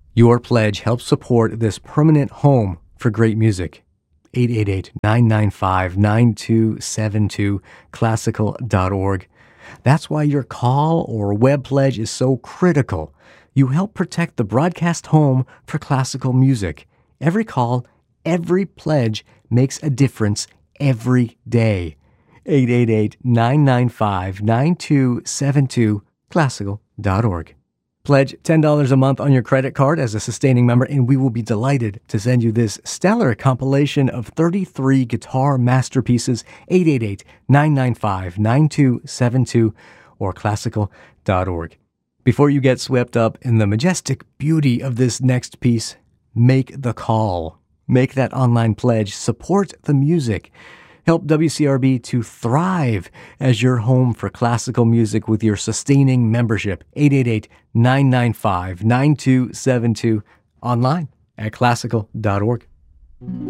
Your pledge helps support this permanent home for great music. 888-995-9272, classical.org. That's why your call or web pledge is so critical. You help protect the broadcast home for classical music. Every call, every pledge makes a difference every day. 888-995-9272, classical.org. Pledge $10 a month on your credit card as a sustaining member, and we will be delighted to send you this stellar compilation of 33 guitar masterpieces. 888-995-9272 or classical.org. Before you get swept up in the majestic beauty of this next piece, make the call. Make that online pledge. Support the music. Help WCRB to thrive as your home for classical music with your sustaining membership. 888-995-9272. Online at classical.org.